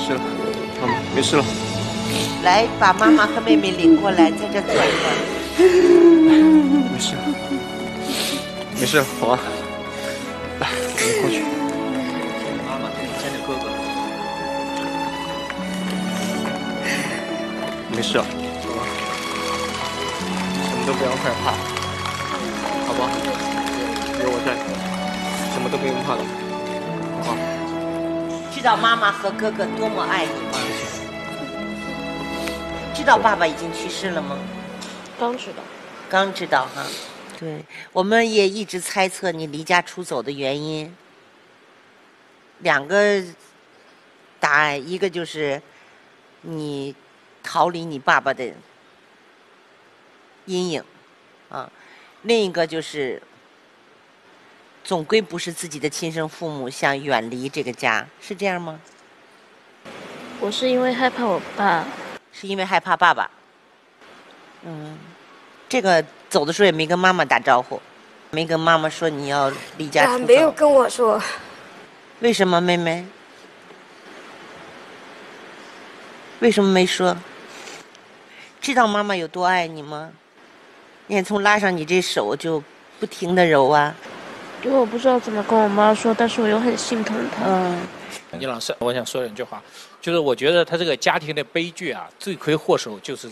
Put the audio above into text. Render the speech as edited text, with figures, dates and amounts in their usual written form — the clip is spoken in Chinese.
事了，妈妈没事了。 来，把妈妈和妹妹领过来，在这坐一会儿。 没事了，没事了，好吧。来，我们过去。 妈妈牵着哥哥。 没事了，走吧。什么都不要害怕，好吧？有我在，什么都不用怕的，好吧？ 知道妈妈和哥哥多么爱你吗？知道爸爸已经去世了吗？ 刚知道。 刚知道哈。对，我们也一直猜测你离家出走的原因。两个答案，一个就是你逃离你爸爸的阴影啊，另一个就是总归不是自己的亲生父母，想远离这个家，是这样吗？ 我是因为害怕我爸。 是因为害怕爸爸。这个走的时候也没跟妈妈打招呼，没跟妈妈说你要离家出走。 没有跟我说。 为什么，妹妹？为什么没说？知道妈妈有多爱你吗？你看，从拉上你这手就不停地揉啊。 因为我不知道怎么跟我妈说，但是我又很心疼她。 倪老师，我想说两句话，就是我觉得他这个家庭的悲剧啊，罪魁祸首就是